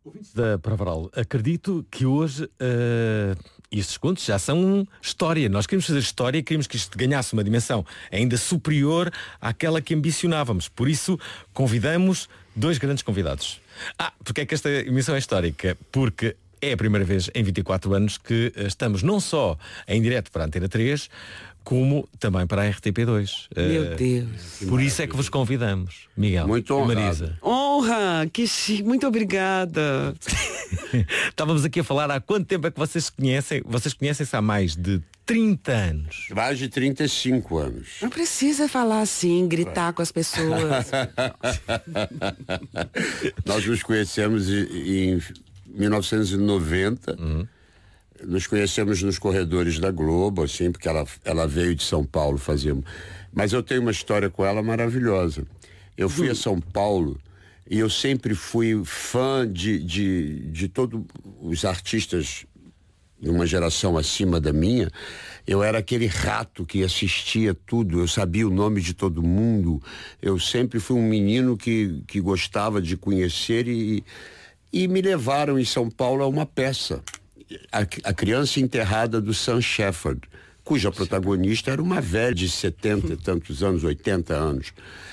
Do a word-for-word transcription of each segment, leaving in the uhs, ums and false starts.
Da Provaral, acredito que hoje uh, estes contos já são história. Nós queríamos fazer história e queríamos que isto ganhasse uma dimensão ainda superior àquela que ambicionávamos. Por isso, convidamos dois grandes convidados. Ah, porque é que esta emissão é histórica? Porque é a primeira vez em vinte e quatro anos que estamos não só em direto para a Antena três, como também para a R T P dois. Meu uh, Deus. Por isso é que vos convidamos, Miguel. Muito honrado. E Marisa. Honra, que chique, muito obrigada. Estávamos aqui a falar há quanto tempo é que vocês se conhecem? Vocês conhecem-se há mais de trinta anos. Mais de trinta e cinco anos. Não precisa falar assim, gritar com as pessoas. Nós nos conhecemos em mil novecentos e noventa. Uhum. Nos conhecemos nos corredores da Globo, assim, porque ela, ela veio de São Paulo fazer. Mas eu tenho uma história com ela maravilhosa. Eu fui uhum. a São Paulo e eu sempre fui fã de, de, de todos os artistas de uma geração acima da minha. Eu era aquele rato que assistia tudo, eu sabia o nome de todo mundo. Eu sempre fui um menino que, que gostava de conhecer e, e me levaram em São Paulo a uma peça. A, a Criança Enterrada do Sam Shepard, cuja protagonista era uma velha de setenta e tantos anos, oitenta anos.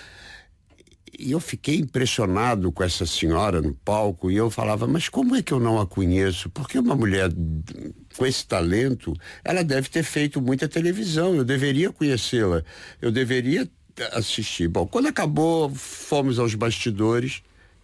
E eu fiquei impressionado com essa senhora no palco e eu falava, mas como é que eu não a conheço? Porque uma mulher com esse talento, ela deve ter feito muita televisão, eu deveria conhecê-la, eu deveria assistir. Bom, quando acabou, fomos aos bastidores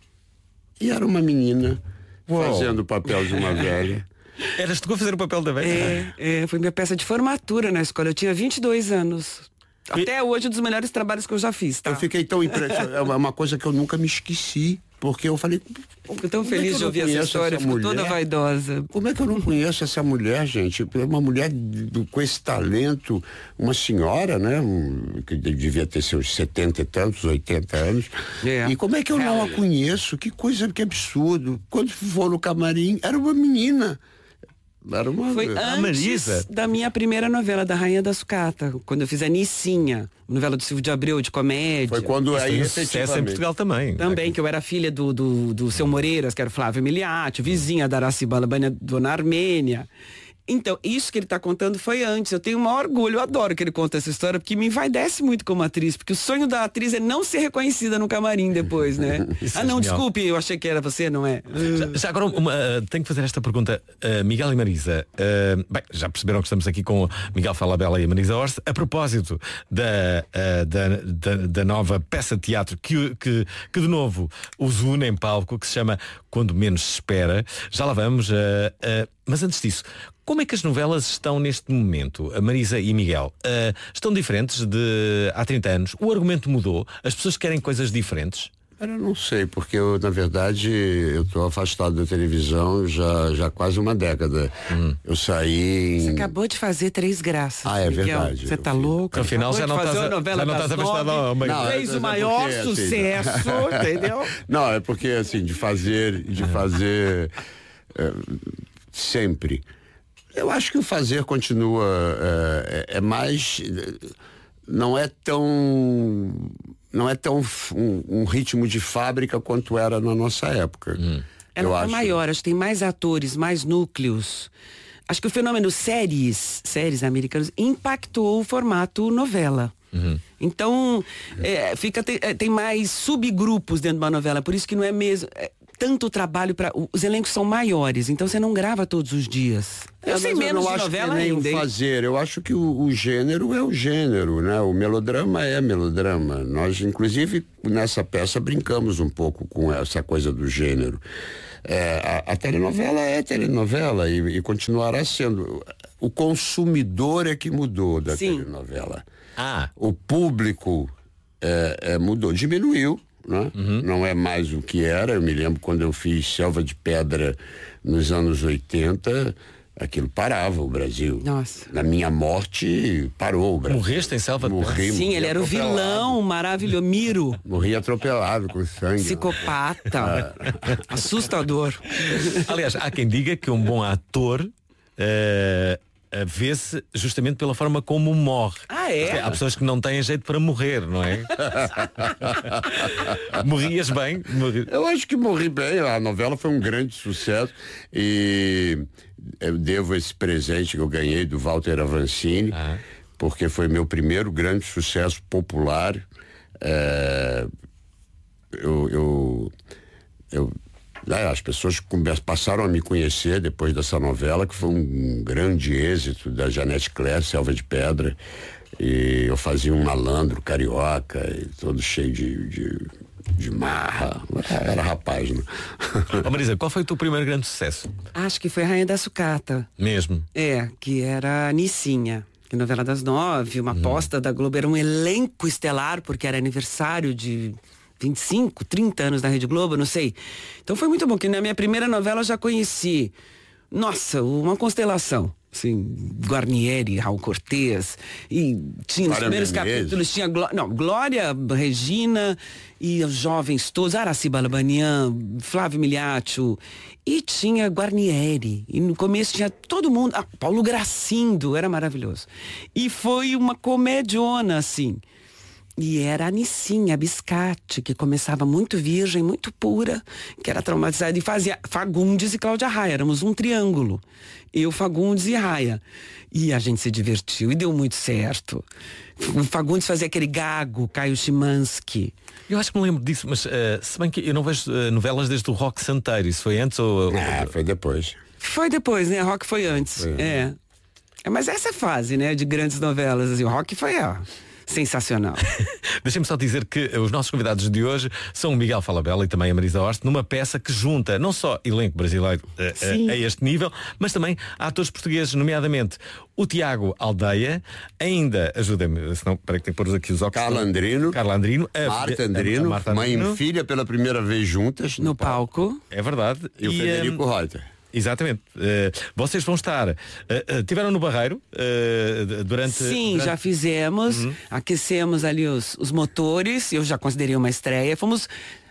e era uma menina Uou. fazendo o papel de uma velha. Eras tu a fazer o papel da velha? É, é, foi minha peça de formatura na escola. Eu tinha vinte e dois anos. Até e... hoje, um dos melhores trabalhos que eu já fiz, tá? Eu fiquei tão impressionado. É uma coisa que eu nunca me esqueci. Porque eu falei... Fico tão feliz é de ouvir essa história, fico toda vaidosa. Como é que eu não conheço essa mulher, gente? Uma mulher com esse talento, uma senhora, né? Um, que devia ter seus setenta e tantos, oitenta anos. É. E como é que eu não a conheço? Que coisa, que absurdo. Quando for no camarim, era uma menina. Era uma... Foi a antes Marisa. da minha primeira novela, da Rainha da Sucata, quando eu fiz a Nicinha, novela do Silvio de Abreu, de comédia. Foi quando aí um sucesso em Portugal também. Também, né? Que eu era filha do, do, do Seu Moreiras, que era o Flávio Emiliati, vizinha da Araciba Balabânia, dona Armênia. Então, isso que ele está contando foi antes. Eu tenho o maior orgulho, eu adoro que ele conta essa história, porque me envaidece muito como atriz, porque o sonho da atriz é não ser reconhecida no camarim depois, né? ah, não, é desculpe, eu achei que era você, não é? Já, já agora, uma, uh, tenho que fazer esta pergunta. Uh, Miguel e Marisa, uh, bem, já perceberam que estamos aqui com Miguel Falabella e a Marisa Hort, a propósito da, uh, da, da, da nova peça de teatro que, que, que de novo os une em palco, que se chama Quando Menos Se Espera. Já lá vamos, uh, uh, mas antes disso, como é que as novelas estão neste momento, a Marisa e Miguel? Uh, estão diferentes de há trinta anos? O argumento mudou? As pessoas querem coisas diferentes? Eu não sei, porque eu, na verdade, eu estou afastado da televisão já, já há quase uma década. Hum. Eu saí... Em... Você acabou de fazer Três Graças. Ah, é Miguel. verdade. Você tá louco? Afinal, já não estás afastado ao meio. Fez o maior porque, sucesso, assim, entendeu? Não, é porque, assim, de fazer, de fazer é, sempre... Eu acho que o fazer continua, é, é mais, não é tão, não é tão um, um ritmo de fábrica quanto era na nossa época. Hum. Ela tá acho... maior, acho que tem mais atores, mais núcleos. Acho que o fenômeno séries, séries americanas, impactou o formato novela. Uhum. Então, é, fica, tem, tem mais subgrupos dentro de uma novela, por isso que não é mesmo... É, tanto trabalho para os elencos são maiores, então você não grava todos os dias. Eu é, sei menos eu não de acho novela que nem ainda. O fazer, eu acho que o, o gênero é o gênero, né? O melodrama é melodrama. Nós, inclusive, nessa peça brincamos um pouco com essa coisa do gênero. É, a, a telenovela é telenovela e, e continuará sendo. O consumidor é que mudou da Sim. telenovela. Ah. O público é, é, mudou, diminuiu. Né? Uhum. Não é mais o que era. Eu me lembro quando eu fiz Selva de Pedra nos anos oitenta, aquilo parava o Brasil. Nossa. Na minha morte parou o Brasil. Morreste em Selva de Pedra? Morri, Sim, morri ele era o vilão maravilhoso, Miro. Morri atropelado com sangue. Psicopata. Assustador. Aliás, há quem diga que um bom ator uh, uh, vê-se justamente pela forma como morre. Ah, é? Porque há pessoas que não têm jeito para morrer, não é? Morrias bem? Morri... Eu acho que morri bem. A novela foi um grande sucesso e eu devo esse presente que eu ganhei do Walter Avancini, ah. porque foi meu primeiro grande sucesso popular. É, eu, eu, eu é, as pessoas passaram a me conhecer depois dessa novela, que foi um grande êxito da Janete Claire, Selva de Pedra. E eu fazia um malandro carioca, e todo cheio de, de, de marra. Era rapaz, né? Ô Marisa, qual foi o teu primeiro grande sucesso? Acho que foi Rainha da Sucata. Mesmo? É, que era a Nicinha. Que novela das nove, uma aposta uhum. da Globo, era um elenco estelar, porque era aniversário de vinte e cinco, trinta anos da Rede Globo, não sei. Então foi muito bom, que na minha primeira novela eu já conheci, nossa, uma constelação. Assim, Guarnieri, Raul Cortez, e tinha nos primeiros capítulos, tinha Gló- não, Glória, Regina e os jovens todos, Araci Balabanian, Flávio Miliaccio, e tinha Guarnieri, e no começo tinha todo mundo, ah, Paulo Gracindo, era maravilhoso. E foi uma comediona, assim. E era a Nicinha, a Biscate, que começava muito virgem, muito pura, que era traumatizada, e fazia Fagundes e Cláudia Raia, éramos um triângulo. Eu, Fagundes e Raia. E a gente se divertiu e deu muito certo. O Fagundes fazia aquele gago, Caio Chimansky. Eu acho que me lembro disso, mas uh, se bem que eu não vejo uh, novelas desde o Rock Santeiro, isso foi antes ou... Ah, foi depois. Foi depois, né? Rock foi antes. Foi. É. é. Mas essa fase, né, de grandes novelas, assim, o Rock foi, ó... sensacional. Deixem-me só dizer que os nossos convidados de hoje são o Miguel Falabella e também a Marisa Hort, numa peça que junta não só elenco brasileiro a, a, a este nível, mas também atores portugueses, nomeadamente o Tiago Aldeia, ainda, ajudem-me, senão, para que tem que pôr aqui os óculos. Carla Andrino. Carla Andrino. A, Marta Andrino, a Marta Andrino, mãe e filha pela primeira vez juntas. No, no palco. palco. É verdade. E, e o Federico um, Reuter. Exatamente. Uh, vocês vão estar. Uh, uh, tiveram no Barreiro uh, durante. Sim, durante... já fizemos. Uhum. Aquecemos ali os, os motores. Eu já considerei uma estreia. Fomos.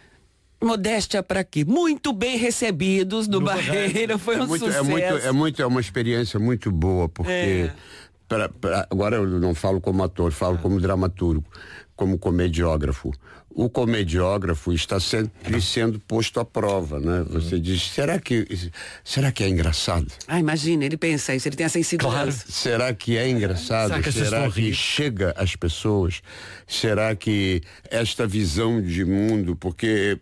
Modéstia para aqui, muito bem recebidos no, no Barreiro. Barreiro. Foi é um muito, sucesso. É muito, é muito, é uma experiência muito boa, porque é. pra, pra, agora eu não falo como ator, falo como dramaturgo, como comediógrafo. O comediógrafo está sempre sendo posto à prova, né? Você diz, será que, será que é engraçado? Ah, imagina, ele pensa isso, ele tem essa insegurança. Claro. Será que é engraçado? Será que, será que chega às pessoas? Será que esta visão de mundo, porque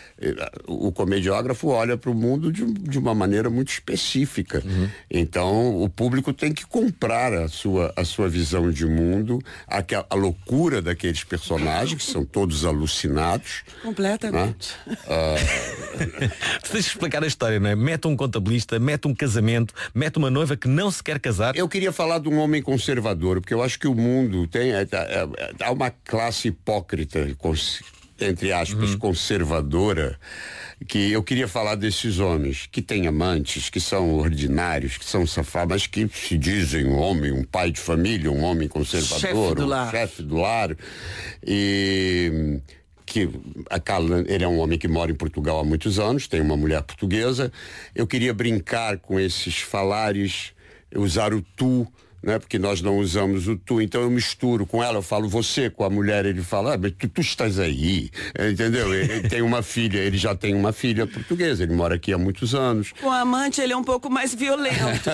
o comediógrafo olha para o mundo de, de uma maneira muito específica. Uhum. Então, o público tem que comprar a sua, a sua visão de mundo, a, a loucura daqueles personagens, que são todos alunos alucinados. Completamente. Ah, tu tens de explicar a história, não é? Mete um contabilista, mete um casamento, mete uma noiva que não se quer casar. Eu queria falar de um homem conservador, porque eu acho que o mundo tem é, é, há uma classe hipócrita, entre aspas, uhum. conservadora, que eu queria falar desses homens que têm amantes, que são ordinários, que são safados, mas que se dizem um homem, um pai de família, um homem conservador, chefe do um lar. chefe do lar. E que a Carla, ele é um homem que mora em Portugal há muitos anos, tem uma mulher portuguesa. Eu queria brincar com esses falares, usar o tu, né? Porque nós não usamos o tu, então eu misturo com ela, eu falo você, com a mulher ele fala, ah, mas tu, tu estás aí, entendeu? Ele, ele tem uma filha, ele já tem uma filha portuguesa, ele mora aqui há muitos anos. Com a amante ele é um pouco mais violento.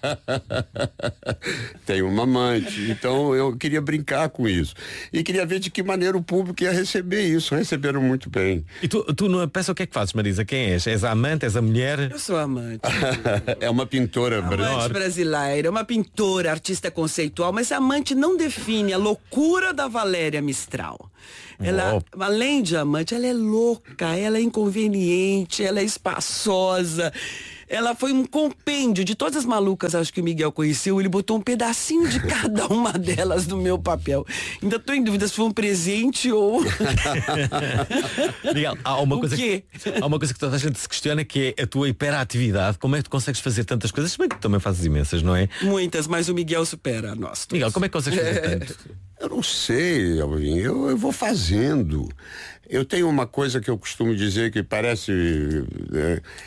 Tem uma amante, então eu queria brincar com isso. E queria ver de que maneira o público ia receber isso, receberam muito bem. E tu, tu na peça o que é que fazes, Marisa? Quem és? És a amante, és a mulher? Eu sou a amante. É uma pintora amante brasileira, uma pintora, artista conceitual, mas a amante não define a loucura da Valéria Mistral. Ela, oh. além de amante, ela é louca, ela é inconveniente, ela é espaçosa. Ela foi um compêndio de todas as malucas, acho que o Miguel conheceu. Ele botou um pedacinho de cada uma delas no meu papel. Ainda estou em dúvida se foi um presente ou... Miguel, há uma, o coisa quê? Que, há uma coisa que toda a gente se questiona, que é a tua hiperatividade. Como é que tu consegues fazer tantas coisas? Se bem que tu também fazes imensas, não é? Muitas, mas o Miguel supera a nós. Miguel, como é que consegues fazer tanto? Eu não sei, Alvin, eu, eu vou fazendo. Eu tenho uma coisa que eu costumo dizer que parece... É,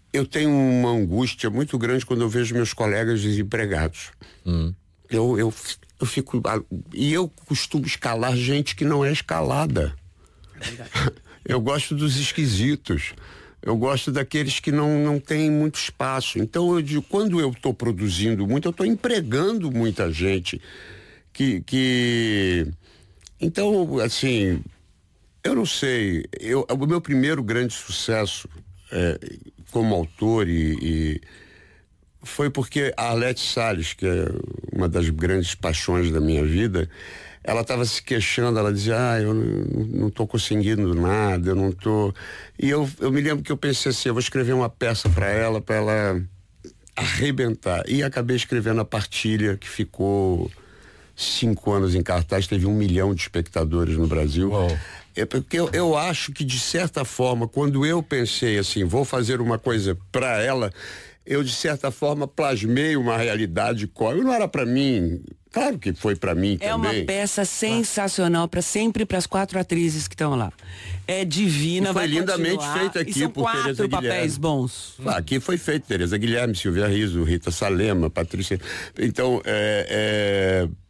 eu tenho uma angústia muito grande quando eu vejo meus colegas desempregados. Hum. Eu, eu, eu fico... E eu costumo escalar gente que não é escalada. É eu gosto dos esquisitos. Eu gosto daqueles que não, não têm muito espaço. Então, eu digo, quando eu estou produzindo muito, eu estou empregando muita gente. Que, que... Então, assim, eu não sei. Eu, o meu primeiro grande sucesso é, como autor e, e foi porque a Arlete Salles, que é uma das grandes paixões da minha vida, ela estava se queixando, ela dizia, ah, eu não estou conseguindo nada, eu não estou... E eu, eu me lembro que eu pensei assim, eu vou escrever uma peça para ela, para ela arrebentar. E acabei escrevendo A Partilha, que ficou cinco anos em cartaz, teve um milhão de espectadores no Brasil. Uau. É porque eu, eu acho que, de certa forma, quando eu pensei assim, vou fazer uma coisa para ela, eu, de certa forma, plasmei uma realidade cômica. Não era para mim, claro que foi para mim é também. É uma peça sensacional para sempre, para as quatro atrizes que estão lá. É divina, e foi vai lindamente continuar. feito aqui e são por quatro Tereza papéis Guilherme. bons. Ah, aqui foi feito Tereza Guilherme, Silvia Rizzo, Rita Salema, Patrícia. Então, é... é...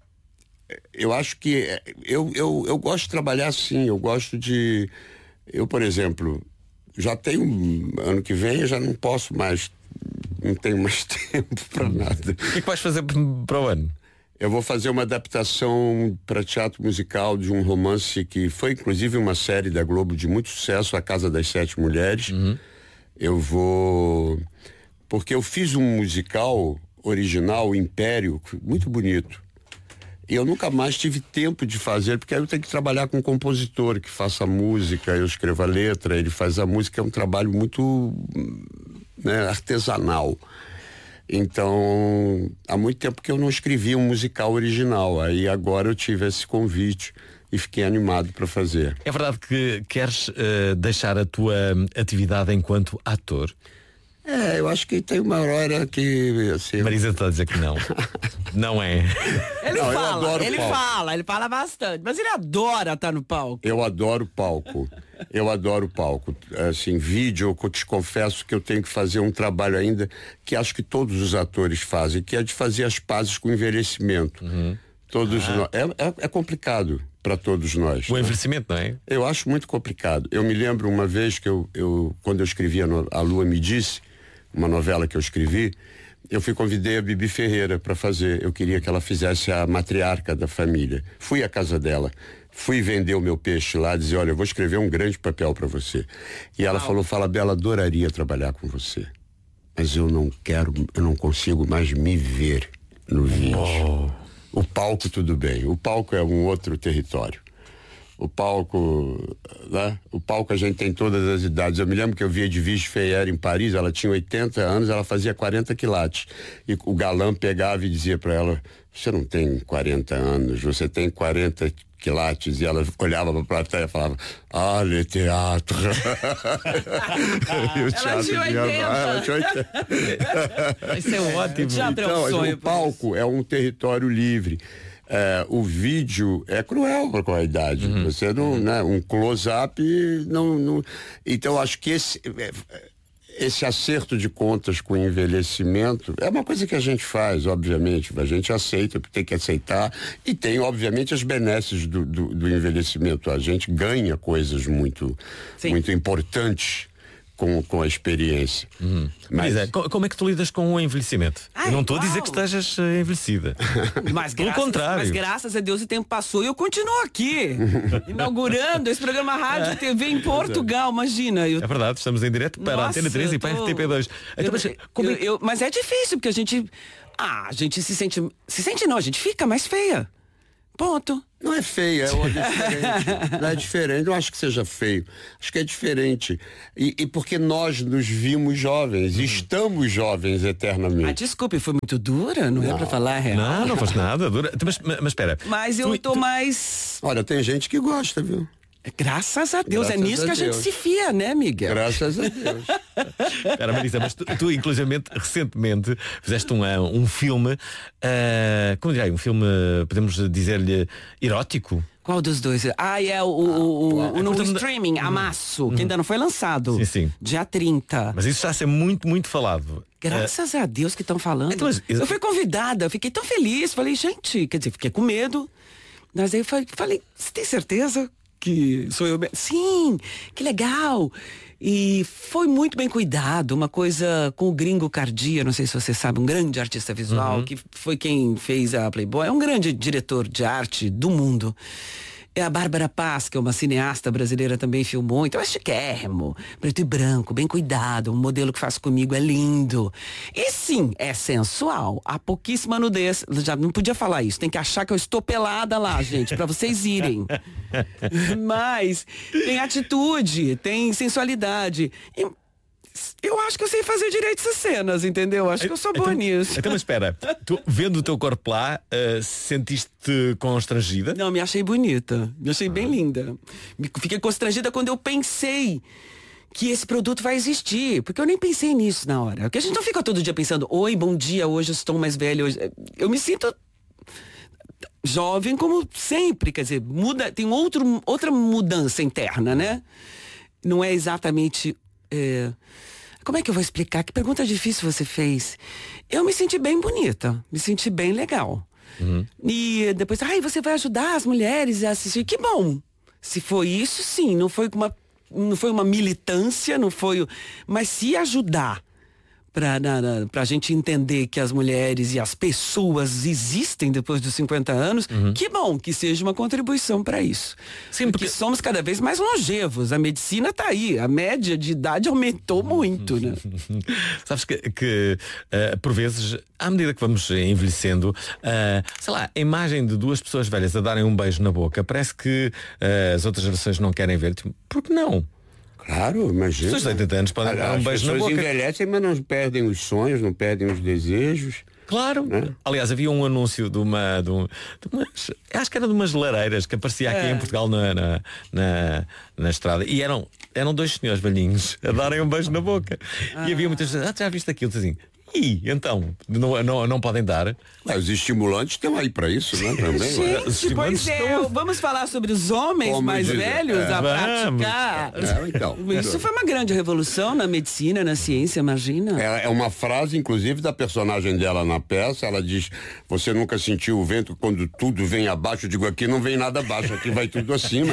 eu acho que eu, eu, eu gosto de trabalhar assim, eu gosto de... Eu, por exemplo, já tenho, ano que vem eu já não posso mais, não tenho mais tempo para nada. O que é que vais fazer para o ano? Eu vou fazer uma adaptação para teatro musical de um romance que foi inclusive uma série da Globo de muito sucesso, A Casa das Sete Mulheres. Uhum. Eu vou... Porque eu fiz um musical original, Império, muito bonito. E eu nunca mais tive tempo de fazer, porque aí eu tenho que trabalhar com um compositor que faça a música, eu escrevo a letra, ele faz a música, é um trabalho muito, né, artesanal. Então, há muito tempo que eu não escrevi um musical original, aí agora eu tive esse convite e fiquei animado para fazer. É verdade que queres uh, deixar a tua atividade enquanto ator? É, eu acho que tem uma hora que... Assim, Marisa está a dizer que não. Não é. Ele não, fala, ele palco. fala, ele fala bastante, mas ele adora estar no palco. Eu adoro palco. Eu adoro palco. Assim, vídeo, eu te confesso que eu tenho que fazer um trabalho ainda que acho que todos os atores fazem, que é de fazer as pazes com o envelhecimento. Uhum. Todos ah. nós. É, é, é complicado para todos nós. O envelhecimento, não é? Eu acho muito complicado. Eu me lembro uma vez que eu, eu quando eu escrevia no, A Lua Me Disse, uma novela que eu escrevi, eu fui convidei a Bibi Ferreira para fazer. Eu queria que ela fizesse a matriarca da família. Fui à casa dela, fui vender o meu peixe lá, dizer, olha, eu vou escrever um grande papel para você. E ela Uau. falou, fala, Bela, adoraria trabalhar com você, mas eu não quero, eu não consigo mais me ver no vídeo. Oh. O palco tudo bem, o palco é um outro território. O palco, né? O palco a gente tem todas as idades. Eu me lembro que eu vi a Edwige Feyer em Paris, ela tinha oitenta anos, ela fazia quarenta quilates. E o galã pegava e dizia para ela, você não tem quarenta anos, você tem quarenta quilates. E ela olhava para a plateia e falava, ah, le teatro. E o teatro tinha oitenta. Isso é ótimo. Então, é um o palco é um território livre. É, o vídeo é cruel com a idade. Uhum. Você não, uhum. né? Um close-up não, não. Então acho que esse, esse acerto de contas com o envelhecimento é uma coisa que a gente faz, obviamente. A gente aceita, tem que aceitar. E tem, obviamente, as benesses do, do, do envelhecimento. A gente ganha coisas muito, muito importantes com, com a experiência. Uhum. Mas é, como é que tu lidas com o envelhecimento? Ai, eu não estou a dizer uau. que estejas envelhecida. Mas Pelo graças, contrário. Mas graças a Deus o tempo passou e eu continuo aqui, inaugurando esse programa Rádio e T V em Portugal, imagina. Eu... É verdade, estamos em direto para Nossa, a Antena três tô... e para a R T P dois. Então, eu, mas, como eu, eu, mas é difícil, porque a gente... Ah, a gente se sente... Se sente não, a gente fica mais feia. Ponto. Não é feia, é diferente. Não é diferente, eu acho que seja feio. Acho que é diferente. E, e porque nós nos vimos jovens, hum. estamos jovens eternamente. Ah, desculpe, foi muito dura, não, não. é pra falar real. Não, não faz nada, dura. Mas, mas espera. Mas eu tu, tô tu... mais... Olha, tem gente que gosta, viu? Graças a Deus, Graças é nisso que a Deus. gente se fia, né, Miguel? Graças a Deus. Espera, Marisa, mas tu, tu inclusivamente, recentemente, fizeste um, um filme, uh, como direi, um filme, podemos dizer-lhe, erótico? Qual dos dois? Ah, é o, o, o, o no streaming, Amasso, que ainda não foi lançado. Sim, sim. Dia trinta. Mas isso está a ser muito, muito falado. Graças uh, a Deus que estão falando. Então, mas, eu fui convidada, eu fiquei tão feliz. Falei, gente, quer dizer, fiquei com medo. Mas aí eu falei, falei, você tem certeza que sou eu? Sim, que legal. E foi muito bem cuidado, uma coisa com o Gringo Cardia, não sei se você sabe, um grande artista visual, uhum. que foi quem fez a Playboy, é um grande diretor de arte do mundo. É a Bárbara Paz, que é uma cineasta brasileira, também filmou, então é chiquérrimo, preto e branco, bem cuidado, o modelo que faz comigo é lindo. E sim, é sensual, há pouquíssima nudez, já não podia falar isso, tem que achar que eu estou pelada lá, gente, pra vocês irem. Mas tem atitude, tem sensualidade. E eu acho que eu sei fazer direito essas cenas, entendeu? Acho que eu sou boa então, nisso. Então, mas espera, tu, vendo o teu corpo lá, uh, sentiste-te constrangida? Não, me achei bonita. Me achei ah. bem linda. Me, fiquei constrangida quando eu pensei que esse produto vai existir. Porque eu nem pensei nisso na hora. Porque a gente não fica todo dia pensando, oi, bom dia, hoje eu estou mais velha. Hoje... Eu me sinto jovem como sempre. Quer dizer, muda, tem outro, outra mudança interna, né? Não é exatamente... É... Como é que eu vou explicar? Que pergunta difícil você fez. Eu me senti bem bonita, me senti bem legal. Uhum. E depois, ai, você vai ajudar as mulheres a assistir. Que bom! Se foi isso, sim, não foi uma, não foi uma militância, não foi. Mas se ajudar para a gente entender que as mulheres e as pessoas existem depois dos cinquenta anos, uhum. que bom que seja uma contribuição para isso. Sim, porque... porque somos cada vez mais longevos, a medicina tá aí, a média de idade aumentou muito, né? Sabes que, que uh, por vezes, à medida que vamos envelhecendo, uh, sei lá, a imagem de duas pessoas velhas a darem um beijo na boca, parece que uh, as outras gerações não querem ver, tipo, por que não? Claro, imagina. As pessoas de oitenta anos podem dar um beijo na boca. As pessoas envelhecem, mas não perdem os sonhos, não perdem os desejos. Claro. Né? Aliás, havia um anúncio de uma, de, um, de umas, acho que era de umas lareiras que aparecia aqui é. em Portugal na, na, na, na estrada. E eram, eram dois senhores velhinhos a darem um beijo na boca. Ah. E havia muitas pessoas, ah, já viste aquilo? Assim, e então, não, não, não podem dar? Mas os estimulantes estão aí para isso, né? Também. Gente, pois é, estão... vamos falar sobre os homens Como mais dizer? velhos é. a vamos. praticar. É, então. Isso foi uma grande revolução na medicina, na ciência, imagina. É, é uma frase, inclusive, da personagem dela na peça. Ela diz: você nunca sentiu o vento quando tudo vem abaixo? Eu digo, aqui não vem nada abaixo, aqui vai tudo acima.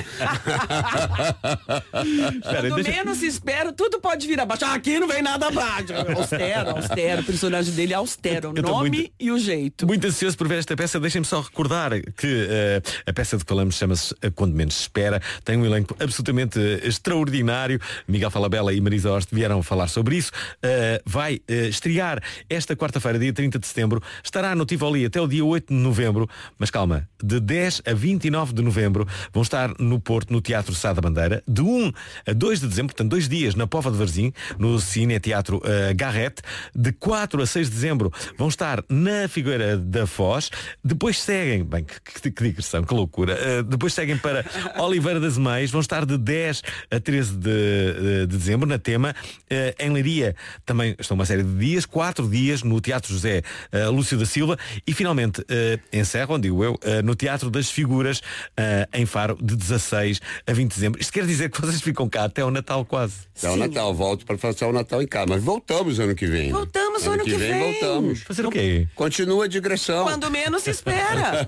Quando deixa... menos se espera, tudo pode vir abaixo. Ah, aqui não vem nada abaixo. Austero, austero. O personagem dele é austero, o nome muito, e o jeito. Muito ansioso por ver esta peça. Deixem-me só recordar que uh, a peça de que falamos chama-se Quando Menos Se Espera. Tem um elenco absolutamente uh, extraordinário. Miguel Falabella e Marisa Hort vieram falar sobre isso. Uh, vai uh, estrear esta quarta-feira, dia trinta de setembro. Estará no Tivoli até o dia oito de novembro. Mas calma, de dez a vinte e nove de novembro vão estar no Porto, no Teatro Sá da Bandeira. De um a dois de dezembro, portanto dois dias na Póvoa de Varzim, no Cine Teatro uh, Garrett. De quatro a seis de dezembro vão estar na Figueira da Foz. Depois seguem, bem, que, que, que digressão, que loucura. Uh, depois seguem para Oliveira das Meias. Vão estar de dez a treze de, de dezembro na Tema. Uh, em Leiria também estão uma série de dias, quatro dias no Teatro José uh, Lúcio da Silva. E finalmente uh, encerram, digo eu, uh, no Teatro das Figuras, uh, em Faro, de dezasseis a vinte de dezembro. Isto quer dizer que vocês ficam cá até o Natal quase. Até o Natal, volto para passar o Natal em casa. Mas voltamos ano que vem. Voltamos ano, ano que, que vem. vem. Voltamos. Fazer o quê? Continua a digressão. Quando menos se espera.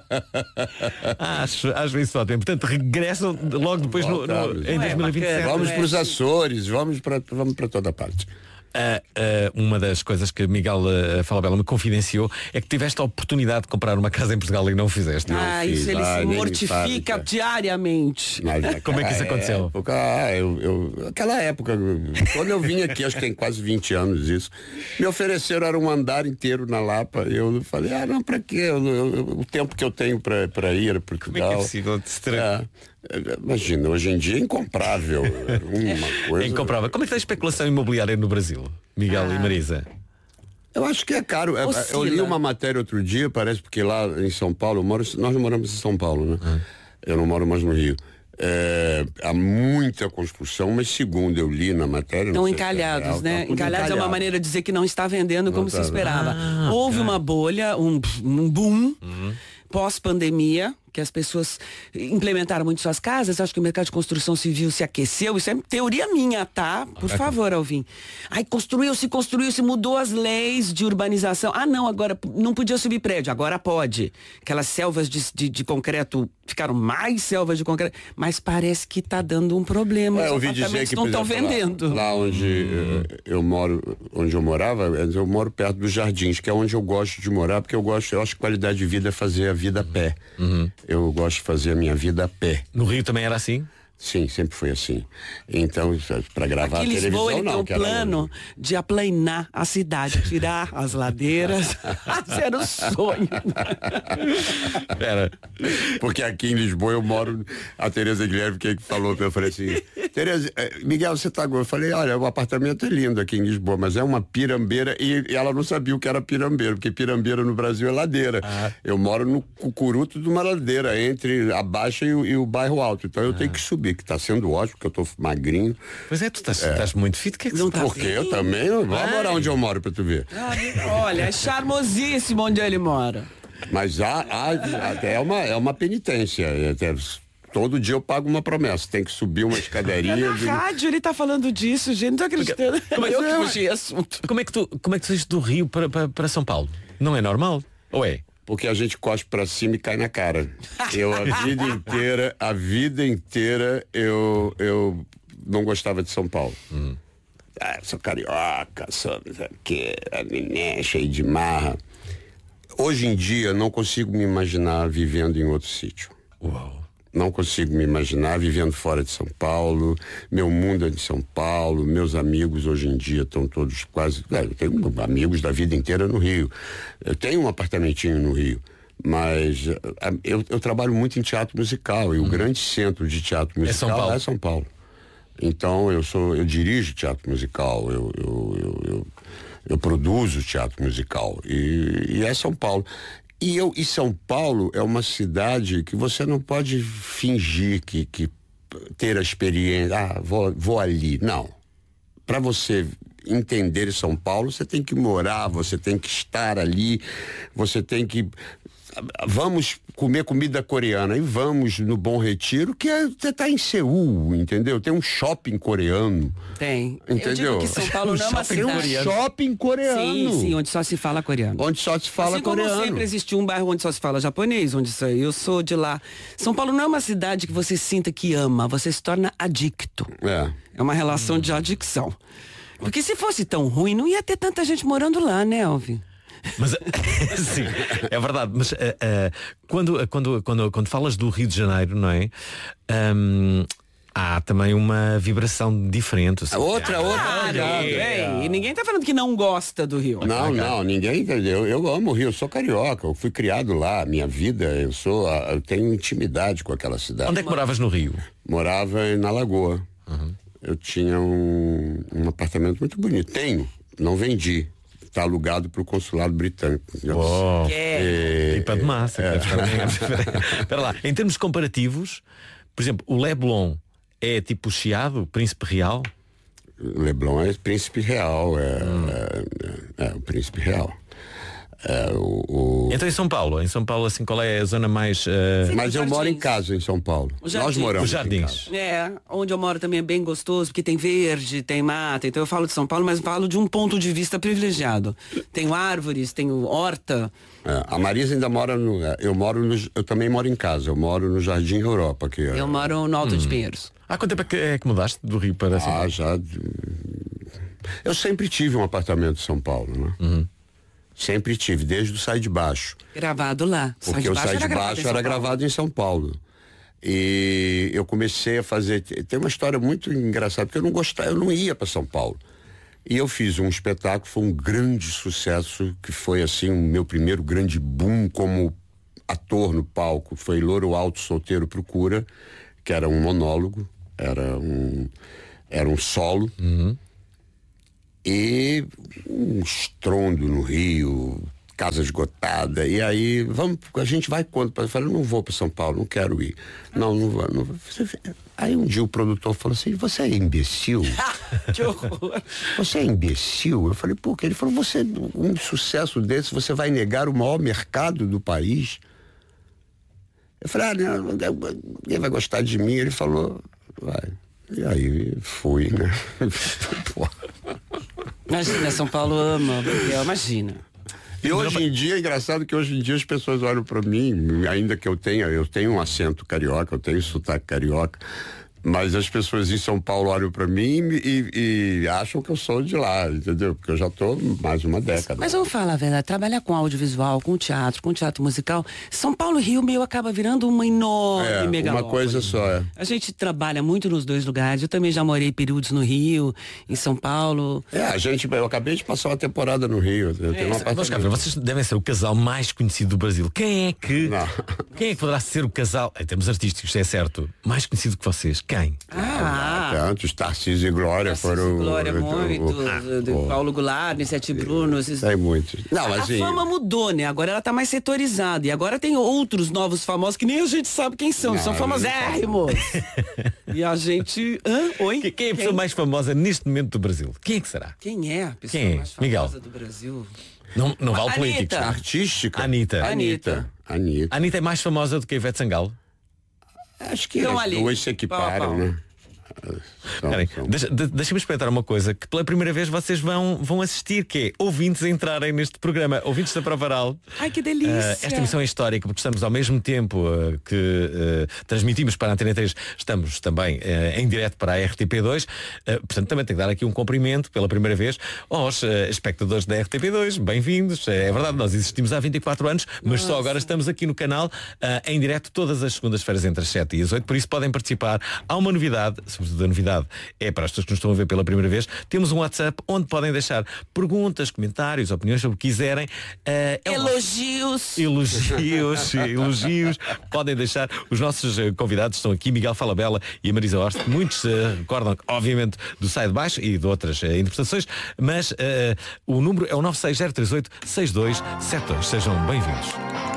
acho, acho isso ótimo. Portanto, regressam logo depois no, no, em dois mil e vinte e sete. Vamos para os Açores, vamos para vamos para toda parte. Uh, uh, uma das coisas que Miguel uh, Falabella me confidenciou é que tiveste a oportunidade de comprar uma casa em Portugal e não o fizeste. Não ah, fiz. isso ele ah, se mortifica diariamente. Mas, como é que isso aconteceu? Época, ah, eu, eu, aquela época, quando eu vim aqui, acho que tem quase vinte anos isso, me ofereceram, era um andar inteiro na Lapa. Eu falei, ah, não, pra quê? Eu, eu, o tempo que eu tenho pra, pra ir a Portugal. Como é que é possível? É, imagina, hoje em dia é incomprável. Uma coisa. É incomprável. Como é que está a especulação imobiliária no Brasil, Miguel ah. e Marisa? Eu acho que é caro. Oscila. Eu li uma matéria outro dia, parece, porque lá em São Paulo, eu moro, nós moramos em São Paulo, né? Ah. Eu não moro mais no Rio. É, há muita construção, mas segundo eu li na matéria... Estão encalhados, é real, né? Tá encalhados encalhado. É uma maneira de dizer que não está vendendo como não se tá esperava. Ah, Houve okay. uma bolha, um, um boom, uhum. pós-pandemia, que as pessoas implementaram muito suas casas. Acho que o mercado de construção civil se aqueceu. Isso é teoria minha, tá? Por okay. favor, Alvin. Aí construiu-se, construiu-se, mudou as leis de urbanização. Ah, não, agora não podia subir prédio, agora pode. Aquelas selvas de, de, de concreto ficaram mais selvas de concreto, mas parece que tá dando um problema. É, eu ouvi dizer que não estão vendendo. Lá, lá onde hum. eu, eu moro, onde eu morava, eu moro perto dos Jardins, que é onde eu gosto de morar, porque eu gosto, eu acho que qualidade de vida é fazer a vida a pé. Uhum. Eu gosto de fazer a minha vida a pé. No Rio também era assim? Sim, sempre foi assim. Então, para gravar Aqui a televisão, Lisboa, ele não. tem um plano de aplanar a cidade, tirar as ladeiras. Isso era o sonho. Pera. Porque aqui em Lisboa eu moro, a Tereza Guilherme que falou, eu falei assim, Tereza, Miguel, você tá... Eu falei, olha, o apartamento é lindo aqui em Lisboa, mas é uma pirambeira, e, e ela não sabia o que era pirambeira, porque pirambeira no Brasil é ladeira. Ah. Eu moro no cucuruto de uma ladeira, entre a Baixa e o, e o bairro Alto, então eu ah. tenho que subir, que tá sendo ótimo, porque eu tô magrinho. Pois é, tu estás é. muito fit, que é que não tá Porque bem? Eu também, vou morar onde eu moro pra tu ver. Ah, olha, é charmosíssimo onde ele mora. Mas há, há, até é uma, é uma penitência, até, todo dia eu pago uma promessa, tem que subir uma escadaria. É na de... rádio ele tá falando disso, gente, não tô acreditando. Como é, eu que puxei assunto. Como é que tu, como é que tu saíste do Rio para, para, para São Paulo? Não é normal? Ou é? Porque a gente cospe pra cima e cai na cara. Eu a vida inteira, a vida inteira, eu, eu não gostava de São Paulo. Hum. Ah, sou carioca, sou que é cheio de marra. Hoje em dia, não consigo me imaginar vivendo em outro sítio. Uau. Não consigo me imaginar vivendo fora de São Paulo. Meu mundo é de São Paulo. Meus amigos hoje em dia estão todos quase... Eu tenho amigos da vida inteira no Rio. Eu tenho um apartamentinho no Rio. Mas eu, eu trabalho muito em teatro musical. E hum. o grande centro de teatro musical é São Paulo. É São Paulo. Então eu sou, eu dirijo teatro musical. Eu, eu, eu, eu, eu produzo teatro musical. E, e é São Paulo. E, eu, e São Paulo é uma cidade que você não pode fingir que, que ter a experiência, ah, vou, vou ali. Não. Para você entender São Paulo, você tem que morar, você tem que estar ali, você tem que... Vamos comer comida coreana e vamos no Bom Retiro, que é, você tá em Seul, entendeu? Tem um shopping coreano. Tem. Entendeu? Eu digo que São Paulo não é uma cidade. Tem um shopping coreano. Sim, sim, onde só se fala coreano. Onde só se fala assim coreano. Como sempre existiu um bairro onde só se fala japonês, onde só, eu sou de lá. São Paulo não é uma cidade que você sinta que ama, você se torna adicto. É. É uma relação hum. de adicção. Porque se fosse tão ruim, não ia ter tanta gente morando lá, né, Alvin? Mas sim, é verdade. Mas uh, uh, quando, quando, quando, quando falas do Rio de Janeiro, não é? Um, há também uma vibração diferente. Assim. Outra, ah, outra. Claro, é. E ninguém tá falando que não gosta do Rio. Não, não, ninguém entendeu. Eu amo o Rio, eu sou carioca, eu fui criado lá, minha vida, eu sou, eu tenho intimidade com aquela cidade. Onde é que moravas no Rio? Morava na Lagoa. Uhum. Eu tinha um, um apartamento muito bonito. Tenho, não vendi. Está alugado para o consulado britânico. Oh, é, pipa de massa. É. Espera lá, em termos comparativos, por exemplo, o Leblon é tipo o Chiado, príncipe real? Leblon é príncipe real, é, hum. é, é, é o príncipe real. É, o, o... Então em São Paulo, em São Paulo assim, qual é a zona mais... Uh... Sim, mas eu moro em casa em São Paulo. Nós moramos Os Jardins. É, onde eu moro também é bem gostoso, porque tem verde, tem mata, então eu falo de São Paulo, mas falo de um ponto de vista privilegiado. Tenho árvores, tenho horta. É, a Marisa ainda mora no... Eu moro no, eu também moro em casa, eu moro no Jardim Europa. Que é... Eu moro no Alto hum. de Pinheiros. Há quanto tempo é que, é que mudaste do Rio para São Paulo? Ah, já... Eu sempre tive um apartamento em São Paulo, né? Uhum. Sempre tive, desde o Sai de Baixo. Gravado lá. Porque o Sai de Baixo era gravado em São Paulo. E eu comecei a fazer... Tem uma história muito engraçada, porque eu não gostava, eu não ia para São Paulo. E eu fiz um espetáculo, foi um grande sucesso, que foi assim, o meu primeiro grande boom como ator no palco. Foi Louro Alto Solteiro Procura, que era um monólogo, era um, era um solo. Uhum. E um estrondo no Rio, casa esgotada. E aí, vamos, a gente vai quando? Eu falei, não vou para São Paulo, não quero ir. Não, não vou. Não vou. Aí um dia o produtor falou assim, você é imbecil? Que horror. Você é imbecil? Eu falei, por quê? Ele falou, você, um sucesso desse, você vai negar o maior mercado do país? Eu falei, ah, não, ninguém vai gostar de mim. Ele falou, vai. E aí fui, né? Imagina, São Paulo ama, Miguel, imagina. E hoje em dia, é engraçado que hoje em dia as pessoas olham para mim, ainda que eu tenha, eu tenho um acento carioca, eu tenho sotaque carioca, mas as pessoas em São Paulo olham para mim e, e acham que eu sou de lá, entendeu? Porque eu já tô mais de uma década. Mas vamos falar a verdade, trabalhar com audiovisual, com teatro, com teatro musical, São Paulo e Rio meio acaba virando uma enorme é, megalópole. Uma coisa só, é. A gente trabalha muito nos dois lugares, eu também já morei períodos no Rio, em São Paulo. É, a gente, eu acabei de passar uma temporada no Rio. Eu tenho é, uma Cabra, vocês devem ser o casal mais conhecido do Brasil. Quem é que Não. quem é que poderá ser o casal, em termos artísticos, é certo, mais conhecido que vocês? Quem? Ah, Tantos, Tarcísio e Glória Tarcísio foram. Glória, o, muito. o, do, do o, Paulo Goulart, Sete Brunos. Esses... Tem muitos. Não, a assim, fama mudou, né? Agora ela tá mais setorizada. E agora tem outros novos famosos que nem a gente sabe quem são. Não, são famosérrimos. E a gente. Hã? Oi? Quem, quem é a pessoa mais famosa neste momento do Brasil? Quem é que será? Quem é a pessoa Quem é? mais famosa Miguel. do Brasil? Não, não vale Anitta. políticos. artística. Anitta. Anitta. Anitta. A Anitta é mais famosa do que a Ivete Sangalo? Acho que Então, as ali, duas se equiparam, pau a pau. né? São, Peraí, são... deixa, de, deixa-me experimentar uma coisa que pela primeira vez vocês vão, vão assistir, que é ouvintes a entrarem neste programa, ouvintes da Prova Oral. Ai, que delícia. Uh, esta emissão é histórica porque estamos ao mesmo tempo uh, que uh, transmitimos para a Antena três, estamos também uh, em direto para a R T P dois, uh, portanto também tenho que dar aqui um cumprimento pela primeira vez aos uh, espectadores da R T P dois, bem-vindos. É verdade, nós existimos há vinte e quatro anos, mas Nossa. Só agora estamos aqui no canal uh, em direto todas as segundas-feiras entre as sete e as oito, por isso podem participar. Há uma novidade, sobretudo a novidade é para as pessoas que nos estão a ver pela primeira vez. Temos um WhatsApp onde podem deixar perguntas, comentários, opiniões sobre o que quiserem. Uh, é elogios. Elogios, elogios. Podem deixar. Os nossos convidados estão aqui, Miguel Falabella e a Marisa Hort. Muitos uh, recordam, obviamente, do Sai de Baixo e de outras uh, interpretações, mas uh, o número é o nove seis zero três oito seis dois sete dois. Sejam bem-vindos.